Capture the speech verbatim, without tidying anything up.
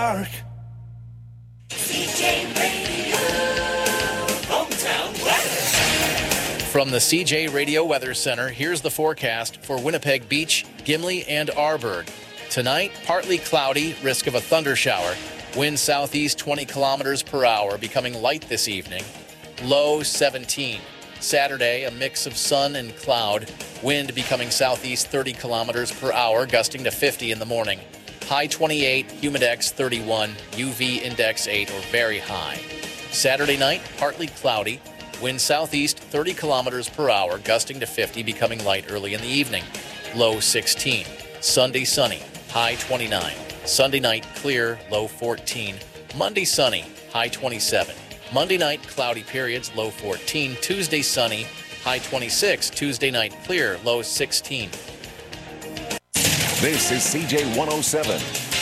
dark. C J Radio, hometown weather. From the C J Radio Weather Center, here's the forecast for Winnipeg Beach, Gimli, and Arborg. Tonight, partly cloudy, risk of a thunder shower. Wind southeast twenty kilometers per hour, becoming light this evening. Low seventeen. Saturday, a mix of sun and cloud. Wind becoming southeast thirty kilometers per hour, gusting to fifty in the morning. High twenty-eight, humidex thirty-one, U V index eight or very high. Saturday night, partly cloudy. Wind southeast thirty kilometers per hour, gusting to fifty, becoming light early in the evening. Low sixteen. Sunday sunny, high twenty-nine. Sunday night clear, low fourteen. Monday sunny, high twenty-seven. Monday night cloudy periods, low fourteen. Tuesday sunny, high twenty-six. Tuesday night clear, low sixteen. This is C J one oh seven,